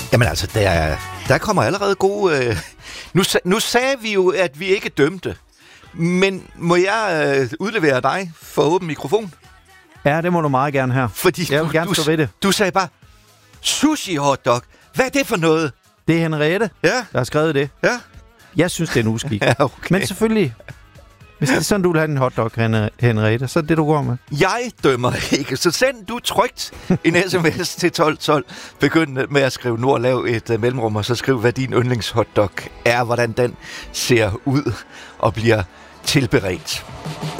Jamen altså, der kommer allerede gode... Nu sagde vi jo, at vi ikke dømte. Men må jeg udlevere dig for åben mikrofon? Ja, det må du meget gerne her. Fordi jeg vil gerne stå ved det. Du sagde bare, sushi hotdog. Hvad er det for noget? Det er Henriette, der har skrevet det. Ja. Jeg synes, det er en uskik. Ja, okay. Men selvfølgelig, hvis det er sådan, du vil have en hotdog, Henriette, så er det, du går med. Jeg dømmer ikke, så send du trygt en sms til 1212. Begynd med at skrive nu og lav et mellemrum, og så skriv, hvad din yndlingshotdog er, hvordan den ser ud og bliver tilberedt.